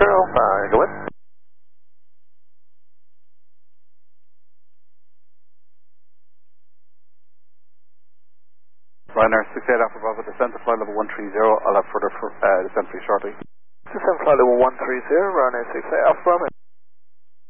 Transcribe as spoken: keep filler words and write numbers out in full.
Girl, uh, go in. Ryanair six eight Alpha Bravo, descent to flight level one three zero. I'll have further for, uh, descent for you shortly. Descent flight level one three zero, Ryanair six eight Alpha Bravo.